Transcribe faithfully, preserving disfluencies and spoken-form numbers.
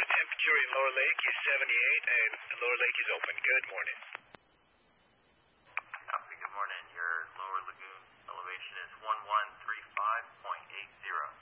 temperature in Lower Lake is seventy-eight, and Lower Lake is open. Good morning. Copy, good morning. Your Lower Lagoon elevation is one one.